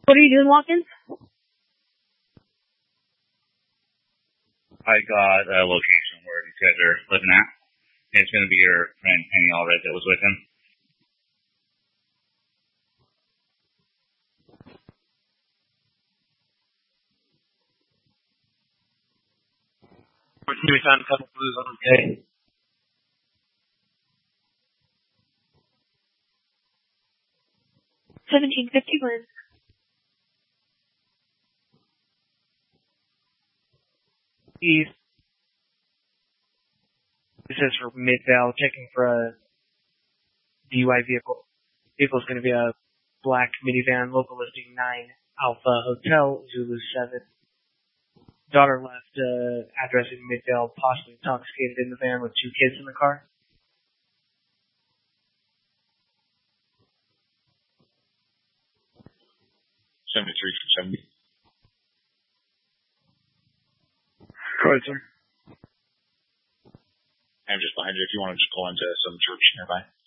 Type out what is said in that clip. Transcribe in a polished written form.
What are you doing, Watkins? I got a location where these guys are living at. It's going to be your friend Penny Allred that was with him. We found a couple clues on the day. $17.51. East. This is for Midvale, checking for a DUI vehicle. Vehicle is going to be a black minivan, local listing 9 Alpha Hotel, Zulu 7. Daughter left address in Midvale, possibly intoxicated in the van with 2 kids in the car. $73 for 70. Go ahead, sir. I'm just behind you if you want to just pull into some church nearby.